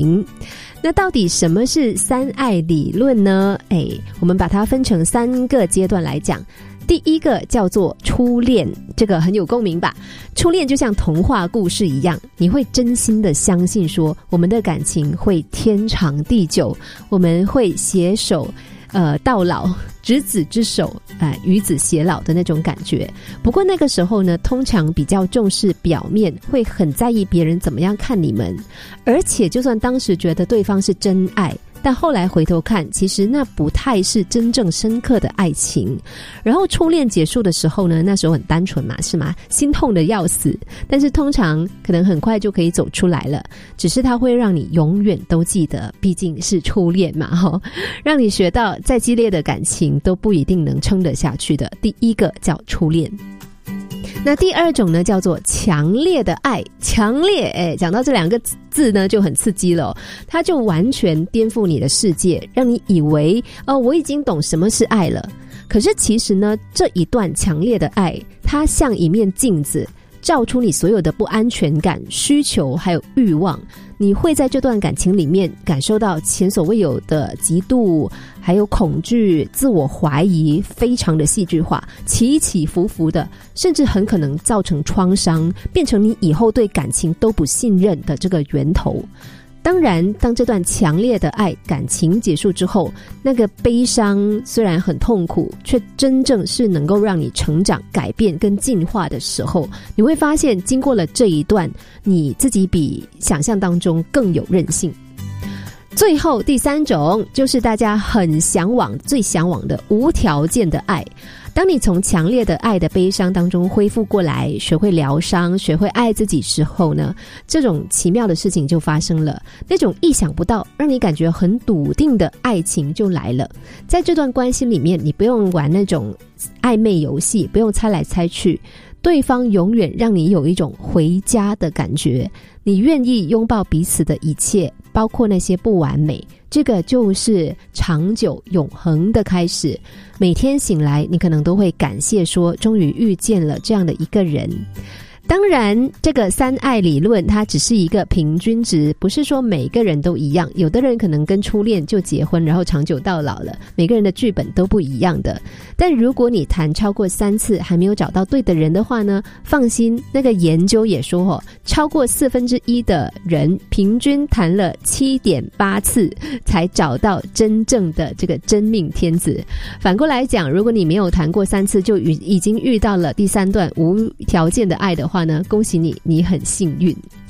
那到底什么是三爱理论呢？我们把它分成3个阶段来讲。第一个叫做初恋，这个很有共鸣吧？初恋就像童话故事一样，你会真心的相信说我们的感情会天长地久，我们会携手到老，执子之手，与子偕老的那种感觉。不过那个时候呢，通常比较重视表面，会很在意别人怎么样看你们，而且就算当时觉得对方是真爱，但后来回头看，其实那不太是真正深刻的爱情。然后初恋结束的时候呢，那时候很单纯嘛，是吗？心痛的要死，但是通常可能很快就可以走出来了，只是它会让你永远都记得，毕竟是初恋嘛，让你学到再激烈的感情都不一定能撑得下去的。第一个叫初恋。那第二种呢，叫做强烈的爱。强烈，讲到这2个字呢就很刺激了，它就完全颠覆你的世界，让你以为我已经懂什么是爱了。可是其实呢，这一段强烈的爱，它像一面镜子，照出你所有的不安全感、需求还有欲望。你会在这段感情里面感受到前所未有的嫉妒，还有恐惧、自我怀疑，非常的戏剧化，起起伏伏的，甚至很可能造成创伤，变成你以后对感情都不信任的这个源头。当然，当这段强烈的爱感情结束之后，那个悲伤虽然很痛苦，却真正是能够让你成长、改变跟进化的时候，你会发现经过了这一段，你自己比想象当中更有韧性。最后第3种就是大家很向往、最向往的无条件的爱。当你从强烈的爱的悲伤当中恢复过来，学会疗伤，学会爱自己之后呢，这种奇妙的事情就发生了，那种意想不到让你感觉很笃定的爱情就来了。在这段关系里面，你不用玩那种暧昧游戏，不用猜来猜去，对方永远让你有一种回家的感觉，你愿意拥抱彼此的一切，包括那些不完美，这个就是长久永恒的开始。每天醒来，你可能都会感谢说，终于遇见了这样的一个人。当然，这个三爱理论它只是一个平均值，不是说每个人都一样，有的人可能跟初恋就结婚，然后长久到老了，每个人的剧本都不一样的。但如果你谈超过3次还没有找到对的人的话呢，放心，那个研究也说超过1/4的人平均谈了7.8次才找到真正的这个真命天子。反过来讲，如果你没有谈过3次就已经遇到了第3段无条件的爱的话呢，恭喜你，你很幸运。